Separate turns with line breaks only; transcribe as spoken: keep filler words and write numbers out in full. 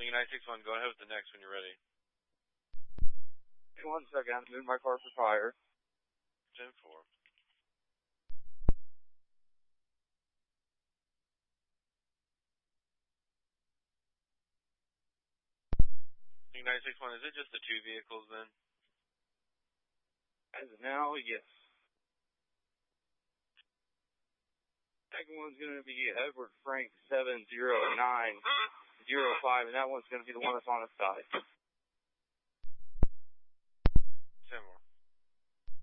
nine six one, go ahead with the next when you're ready.
One second, I'm moving my car for fire.
ten four. nine six one, is it just the two vehicles then?
As of now, yes. Second one's going to be Edward Frank seven zero nine zero five, and that one's going to be the one that's on the side.